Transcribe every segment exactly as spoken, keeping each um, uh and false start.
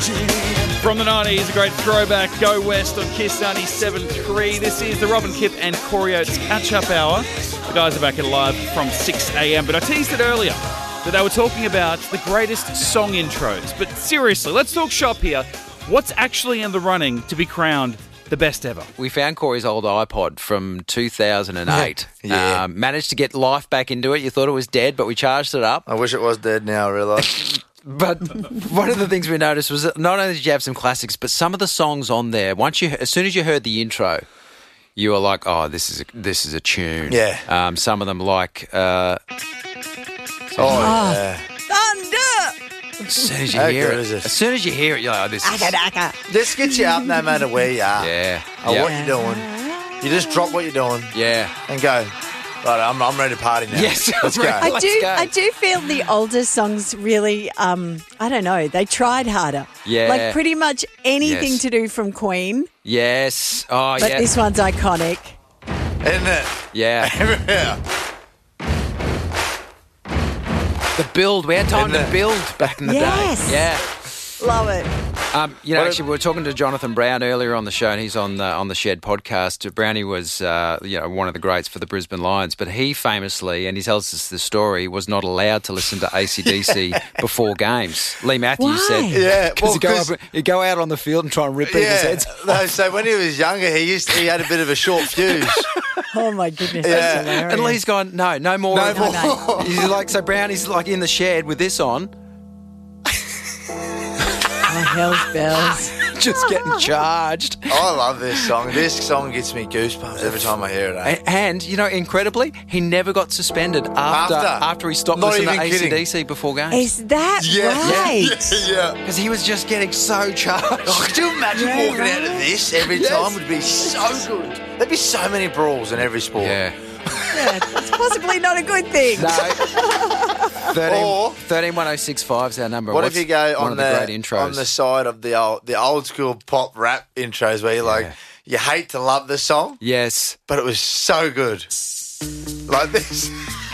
From the nineties, a great throwback, Go West on Kiss ninety-seven point three. This is the Robin Kipp and Corey Oates catch-up hour. The guys are back at live from six a.m. But I teased it earlier that they were talking about the greatest song intros. But seriously, let's talk shop here. What's actually in the running to be crowned the best ever? We found Corey's old iPod from two thousand eight. Yeah. Um, managed to get life back into it. You thought it was dead, but we charged it up. I wish it was dead now, I realise. But one of the things we noticed was that not only did you have some classics, but some of the songs on there, once you, as soon as you heard the intro, you were like, "Oh, this is a, this is a tune." Yeah. Um, some of them like, uh, Oh, yeah. Thunder! as soon as you How hear good it, is this? as soon as you hear it, you're like, "Oh, this is." Aka daka. This gets you up no matter where you are. Yeah. Or yeah. what you're doing. You just drop what you're doing Yeah. and go, right, I'm, I'm ready to party now. Yes. Let's go. I Let's do. go. I do feel the older songs really. Um, I don't know. They tried harder. Yeah. Like pretty much anything Yes. to do from Queen, Yes. Oh, but yeah. this one's iconic. Isn't it? Yeah. Yeah. The build. We had time Isn't to it? build back in the Yes. day. Yeah. Love it. Um, you know, What actually, we were talking to Jonathan Brown earlier on the show, and he's on the on the Shed podcast. Brownie was, uh, you know, one of the greats for the Brisbane Lions, but he famously, and he tells us the story, was not allowed to listen to A C D C before games. Lee Matthews Why? said, Yeah, because well, you, go 'cause- up- you go out on the field and try and rip people's Yeah. heads. No, so when he was younger, he used to, he had a bit of a short fuse. Oh my goodness, Yeah. that's hilarious. And Lee's gone, no, no more. No of more. that." He's like, so Brownie's like in the shed with this on, Oh, hell's bells. just getting charged. I love this song. This song gets me goosebumps every time I hear it. Eh? A- And, you know, incredibly, he never got suspended after After? after, he stopped Not listening to even kidding. A C D C before games. Is that right? Yeah. Because he was just getting so charged. Oh, could you imagine Yeah, walking out of right. this every Yes. time? Would be so good. There'd be so many brawls in every sport. Yeah. Yeah, it's possibly not a good thing. No. thirteen, Or- thirteen one oh six five is our number. What What's if you go one on of the, the great intros? on the side of the old the old school pop rap intros where you're like, Yeah. you hate to love the song, Yes. but it was so good. Like this.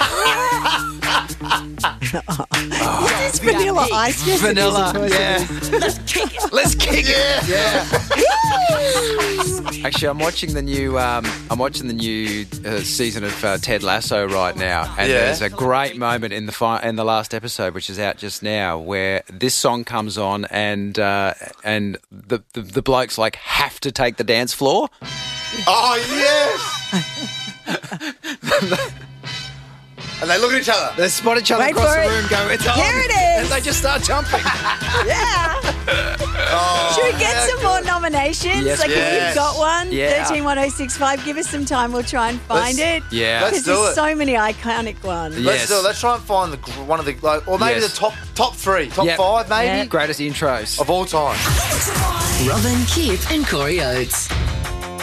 It's Vanilla Ice. Yes, it is, Vanilla. of course it Yeah. is. Let's kick it. Yeah. Actually, I'm watching the new. Um, I'm watching the new uh, season of uh, Ted Lasso right now, and Yeah. there's a great moment in the fi- in the last episode, which is out just now, where this song comes on, and uh, and the, the the blokes like have to take the dance floor. Oh, yes. And they look at each other. They spot each other Wait across for the it. room, go, "It's on!" Here it is. and they just start jumping. Yeah. Oh, Should we get how some good. more nominations? Yes, like if yes. you've got one, Yeah. thirteen one oh six five, give us some time. We'll try and find Let's- it. Yeah. Let's Because do there's it. so many iconic ones. Yeah. Let's Yes. do it. Let's try and find the gr- one of the like, or maybe Yes. the top top three, top Yep. five, maybe Yeah. Greatest intros. of all time. Robin, Kipp and Corey Oates.